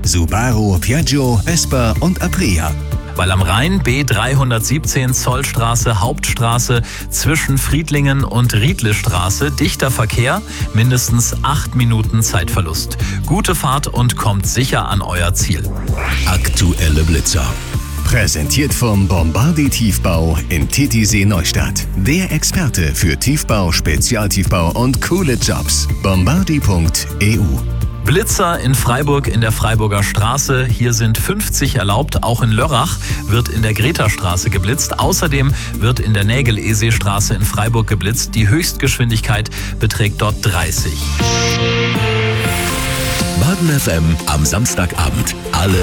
Subaru, Piaggio, Vespa und Aprilia. Weil am Rhein B317 Zollstraße, Hauptstraße zwischen Friedlingen und Riedlestraße dichter Verkehr, mindestens 8 Minuten Zeitverlust. Gute Fahrt und kommt sicher an euer Ziel. Aktuelle Blitzer. Präsentiert vom Bombardier Tiefbau in Titisee Neustadt. Der Experte für Tiefbau, Spezialtiefbau und coole Jobs. Bombardier.eu. Blitzer in Freiburg in der Freiburger Straße. Hier sind 50 erlaubt. Auch in Lörrach wird in der Greta-Straße geblitzt. Außerdem wird in der Nägel-Esee-Straße in Freiburg geblitzt. Die Höchstgeschwindigkeit beträgt dort 30. Baden FM am Samstagabend. Alle